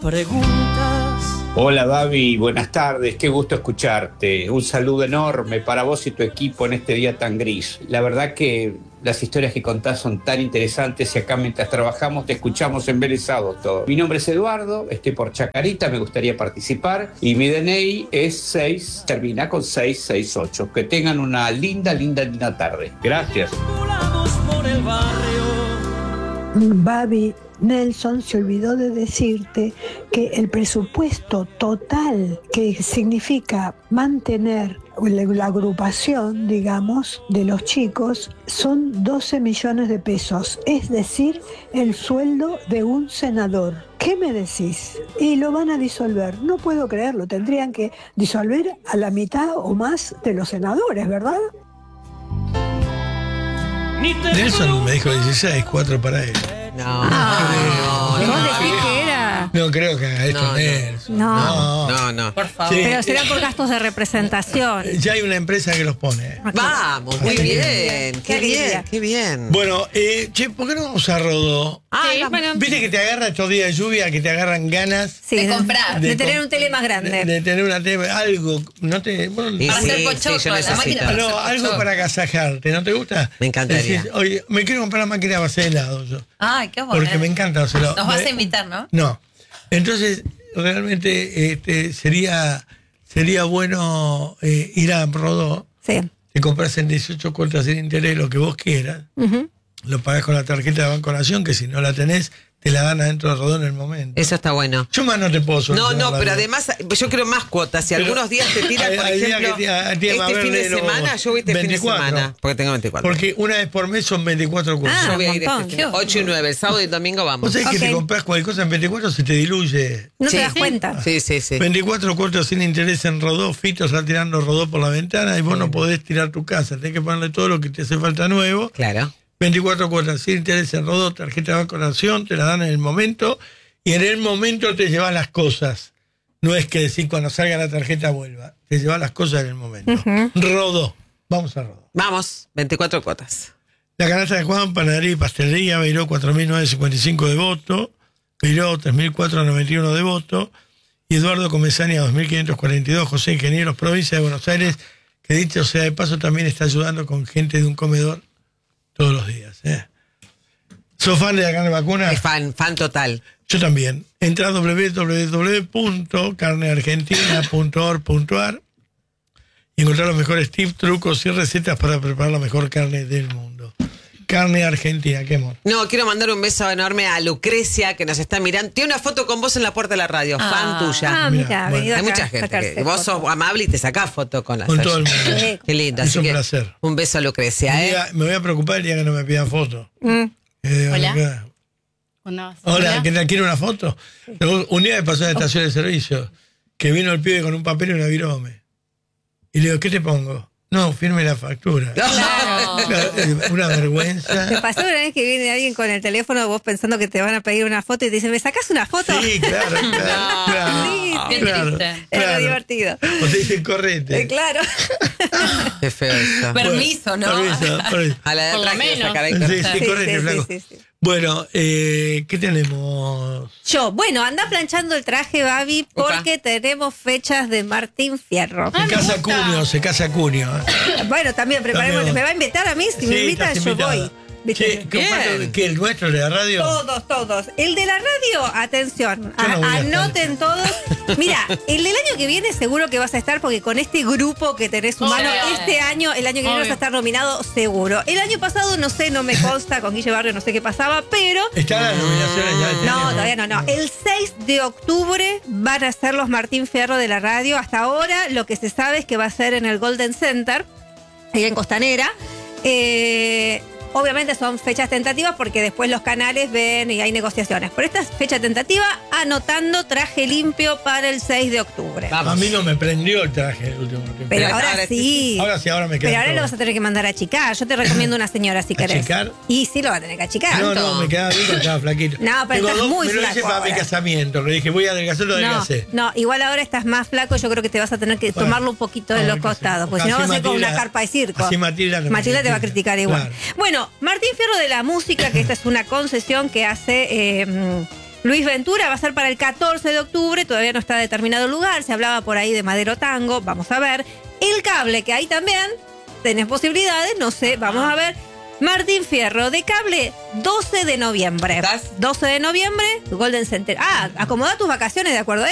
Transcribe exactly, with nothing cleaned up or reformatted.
Preguntas. Hola Babi, buenas tardes, qué gusto escucharte. Un saludo enorme para vos y tu equipo en este día tan gris. La verdad que las historias que contás son tan interesantes y acá mientras trabajamos te escuchamos embelesados todos. Mi nombre es Eduardo, estoy por Chacarita, me gustaría participar y mi D N I es seis, termina con seis seis ocho. Que tengan una linda, linda, linda tarde. Gracias. Por el barrio. Babi, Nelson se olvidó de decirte que el presupuesto total que significa mantener la, la agrupación, digamos, de los chicos son doce millones de pesos, es decir, el sueldo de un senador. ¿Qué me decís? Y lo van a disolver. No puedo creerlo, tendrían que disolver a la mitad o más de los senadores, ¿verdad? Nelson me dijo dieciséis, cuatro para él. No, Ah, no, no, ¿vos no, decís no. que era? No creo que haga esto No, no. Nelson. No. No, no. Por favor. Sí. Pero será por gastos de representación. Ya hay una empresa que los pone. Vamos, muy Qué bien. alegría. Qué Qué bien, alegría. qué bien. Bueno, eh, che, ¿por qué no vamos a Rodó? Ah, Sí, la- bueno, Viste que te agarra estos días de lluvia, que te agarran ganas sí, de comprar. De, de tener com- un tele más grande. de, de tener una tele, algo, no te, bueno, Y Para sí, hacer pochoclo, sí, yo la necesito. máquina Ah, para no, hacer algo pochoclo. para agasajarte, ¿no te gusta? Me encantaría. Decís, oye, me quiero comprar la máquina para hacer helado yo. Ay, qué bueno. Porque me encanta hacer helado. Nos vas Me- a invitar, ¿no? No. Entonces, realmente este, sería, sería bueno eh, ir a Rodó, Sí. te compras en dieciocho cuotas sin interés lo que vos quieras, Ujú. lo pagás con la tarjeta de Banco Nación, que si no la tenés, te la dan adentro de Rodó en el momento. Eso está bueno. Yo más no te puedo No, solucionar no, la pero vida. además yo quiero más cuotas. Si Pero- algunos días te tiran, por Hay- hay días ejemplo, que te- a- tiene- a este ver, fin de léelo semana, vos. yo voy este fin de veinticuatro. semana. Porque tengo veinticuatro. Porque una vez por mes son veinticuatro cuotas. Ah, yo voy a un ir montón. este fin de- ocho y nueve, el sábado y el domingo vamos. Vos sabés que Ok. te compras cualquier cosa en veinticuatro, se te diluye. No Sí. te das cuenta. Sí, sí, sí. veinticuatro cuotas sin interés en Rodó, Fito está tirando Rodó por la ventana y vos no podés tirar tu casa, tenés que ponerle todo lo que te hace falta nuevo. Claro. veinticuatro cuotas sin interés en Rodó, tarjeta de Banco Nación, te la dan en el momento y en el momento te llevas las cosas. No es que decir cuando salga la tarjeta vuelva, te llevas las cosas en el momento. Rodó, vamos a Rodó. Vamos, veinticuatro cuotas. La canasta de Juan, panadería y pastelería, Beiró cuatro mil novecientos cincuenta y cinco de voto, Beiró tres mil cuatrocientos noventa y uno de voto, y Eduardo Comesaña dos mil quinientos cuarenta y dos, José Ingenieros, provincia de Buenos Aires, que dicho sea de paso también está ayudando con gente de un comedor todos los días. ¿eh? ¿Sos fan de la carne vacuna? Es fan, fan total. Yo también. Entra a doble u doble u doble u punto carne argentina punto org punto a r y encontrar los mejores tips, trucos y recetas para preparar la mejor carne del mundo. Carne argentina, qué amor. No, quiero mandar un beso enorme a Lucrecia, que nos está mirando. Tiene una foto con vos en la puerta de la radio, Ah. fan tuya. Ah, Mira, mira, bueno. venido Hay acá mucha a gente. sacarse Que vos fotos. sos amable y te sacás foto con la Con todo el mundo. Sí. Qué lindo. Es así un que placer. Un beso a Lucrecia, Un ¿eh? día me voy a preocupar el día que no me pidan fotos. Mm. Eh, Hola. acá. Hola. Hola, ¿qué tal? ¿Quiere una foto? Un día me pasó en la estación de servicio que vino el pibe con un papel y una virome. Y le digo, ¿qué te pongo? No, firme la factura. Claro. Claro, una vergüenza. ¿Te pasó una vez que viene alguien con el teléfono vos pensando que te van a pedir una foto y te dicen, ¿me sacás una foto? Sí, claro, claro. No. claro, Sí, Qué claro, triste. Era claro. divertido. O te dicen correte. Eh, claro. Qué feo eso. Permiso, ¿no? Permiso, permiso. A la de Por lo atrás quiero menos. sacar ahí. Sí, sí, Sí, correte, sí, flaco. sí, sí, sí. Bueno, eh, ¿qué tenemos? Yo, bueno, anda planchando el traje, Babi, porque tenemos fechas de Martín Fierro. Se casa Cunio, se casa Cunio. ¿eh? Bueno, también preparemos. También. ¿Me va a invitar a mí? Si me Sí, invita, estás yo invitada. voy. ¿Viste? Che, ¿qué, Bien. cuánto- qué, el nuestro el de la radio? Todos, todos. El de la radio, atención, Yo no a- voy a estar. anoten todos. Mira, el del año que viene seguro que vas a estar porque con este grupo que tenés humano, Obvio. este año, el año que viene Obvio. vas a estar nominado seguro. El año pasado, no sé, no me consta, con Guille Barrio no sé qué pasaba, pero... ¿Están las nominaciones ya? No, tenemos? todavía no, no. El seis de octubre van a ser los Martín Fierro de la radio. Hasta ahora lo que se sabe es que va a ser en el Golden Center, ahí en Costanera. Eh, obviamente son fechas tentativas porque después los canales ven y hay negociaciones. Por esta fecha tentativa, anotando traje limpio para el seis de octubre. A mí no me prendió el traje el último tiempo. Pero Pero ahora ahora sí. Ahora sí, ahora me queda Pero ahora todo. lo vas a tener que mandar a achicar. Yo te recomiendo una señora si querés. ¿Achicar? Y sí lo va a tener que achicar. No, no, me quedaba bien, estaba flaquito. No, pero Tengo estás dos, muy me lo hice flaco para mi ahora. casamiento. Le dije, voy a adelgazar, lo No, adelgacé. no, igual ahora estás más flaco, yo creo que te vas a tener que Bueno, tomarlo un poquito de a los ver qué costados, hacemos. porque si no Así vas a ser como Matilda- una carpa de circo. así Matilda no me Matilda te va a critica. criticar igual. Claro. Bueno, Martín Fierro de la música, que esta es una concesión que hace eh, Luis Ventura va a ser para el catorce de octubre, todavía no está determinado el lugar, se hablaba por ahí de Madero Tango, vamos a ver. El Cable, que ahí también tenés posibilidades, no sé, vamos a ver. Martín Fierro, de Cable, doce de noviembre. ¿Estás? doce de noviembre, Golden Center. Ah, acomoda tus vacaciones de acuerdo a